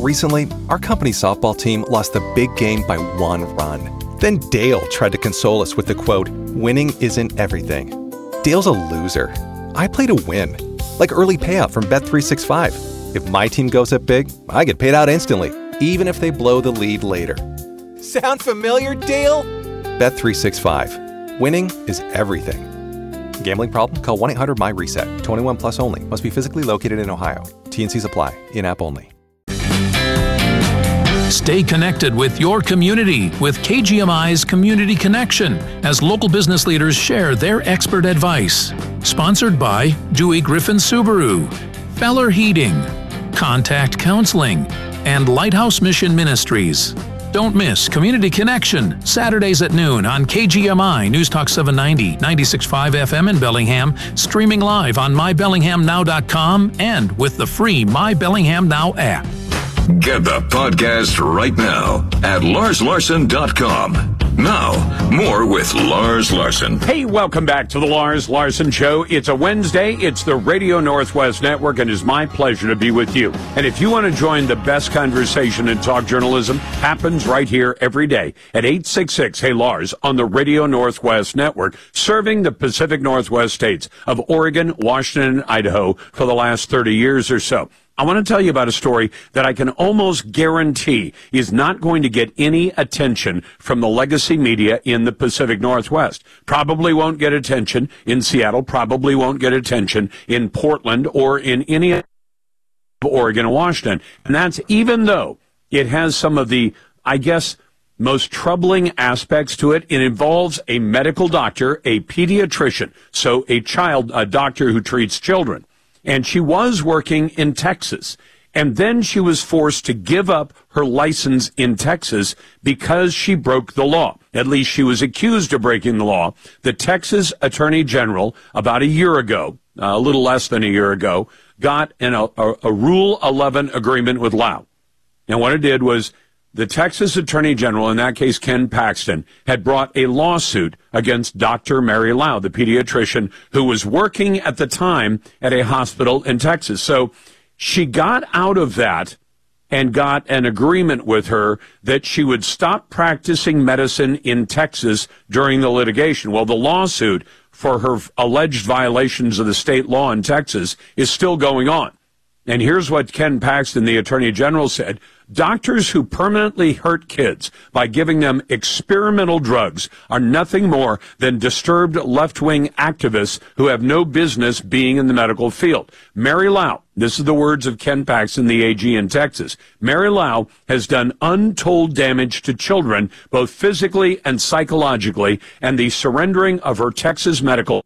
Recently, our company's softball team lost the big game by 1 run. Then Dale tried to console us with the quote, "Winning isn't everything." Dale's a loser. I play to win. Like early payout from Bet365. If my team goes up big, I get paid out instantly, even if they blow the lead later. Sound familiar, Dale? Bet365. Winning is everything. Gambling problem? Call 1-800-MY-RESET. 21 plus only. Must be physically located in Ohio. T&Cs apply. In-app only. Stay connected with your community with KGMI's Community Connection as local business leaders share their expert advice. Sponsored by Dewey Griffin Subaru, Feller Heating, Contact Counseling, and Lighthouse Mission Ministries. Don't miss Community Connection, Saturdays at noon on KGMI News Talk 790, 96.5 FM in Bellingham, streaming live on mybellinghamnow.com and with the free My Bellingham Now app. Get the podcast right now at LarsLarson.com. Now, more with Lars Larson. Hey, welcome back to the Lars Larson Show. It's a Wednesday. It's the Radio Northwest Network, and it's my pleasure to be with you. And if you want to join the best conversation in talk journalism, happens right here every day at 866 Hey Lars on the Radio Northwest Network, serving the Pacific Northwest states of Oregon, Washington, and Idaho for the last 30 years or so. I want to tell you about a story that I can almost guarantee is not going to get any attention from the legacy media in the Pacific Northwest. Probably won't get attention in Seattle, probably won't get attention in Portland or in any of Oregon and Washington. And that's even though it has some of the, I guess, most troubling aspects to it. It involves a medical doctor, a pediatrician, so a doctor who treats children. And she was working in Texas. And then she was forced to give up her license in Texas because she broke the law. At least she was accused of breaking the law. The Texas Attorney General, about a year ago, a little less than a year ago, got a Rule 11 agreement with Lau. And what it did was the Texas Attorney General, in that case Ken Paxton, had brought a lawsuit against Dr. Mary Lau, the pediatrician who was working at the time at a hospital in Texas. So she got out of that and got an agreement with her that she would stop practicing medicine in Texas during the litigation. Well, the lawsuit for her alleged violations of the state law in Texas is still going on. And here's what Ken Paxton, the Attorney General, said. Doctors who permanently hurt kids by giving them experimental drugs are nothing more than disturbed left-wing activists who have no business being in the medical field. Mary Lau, this is the words of Ken Paxton, the AG in Texas. Mary Lau has done untold damage to children, both physically and psychologically, and the surrendering of her Texas medical.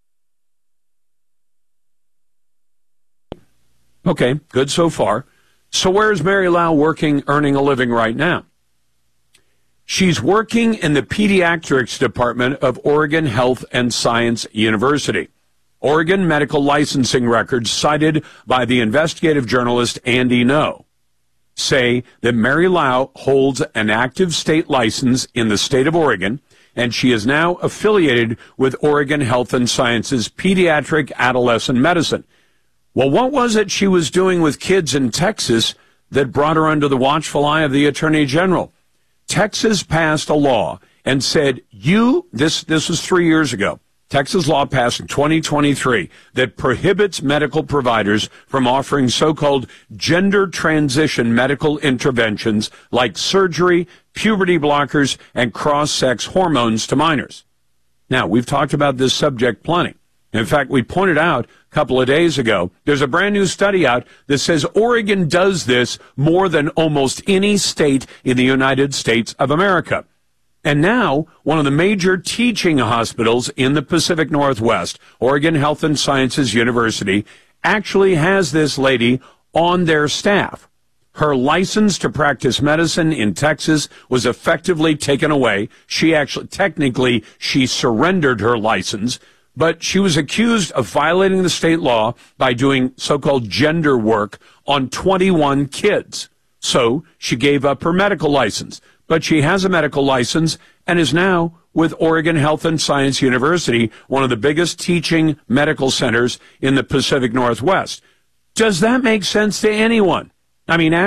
Okay, good so far. So where is Mary Lau working, earning a living right now? She's working in the pediatrics department of Oregon Health and Science University. Oregon medical licensing records cited by the investigative journalist Andy Ngo say that Mary Lau holds an active state license in the state of Oregon, and she is now affiliated with Oregon Health and Science's Pediatric Adolescent Medicine. Well, what was it she was doing with kids in Texas that brought her under the watchful eye of the Attorney General? Texas passed a law and said, this was 3 years ago. Texas law passed in 2023 that prohibits medical providers from offering so-called gender transition medical interventions like surgery, puberty blockers, and cross-sex hormones to minors. Now, we've talked about this subject plenty. In fact, we pointed out a couple of days ago, there's a brand new study out that says Oregon does this more than almost any state in the United States of America. And now, one of the major teaching hospitals in the Pacific Northwest, Oregon Health and Sciences University, actually has this lady on their staff. Her license to practice medicine in Texas was effectively taken away. She surrendered her license. But she was accused of violating the state law by doing so-called gender work on 21 kids. So she gave up her medical license. But she has a medical license and is now with Oregon Health and Science University, one of the biggest teaching medical centers in the Pacific Northwest. Does that make sense to anyone? I mean,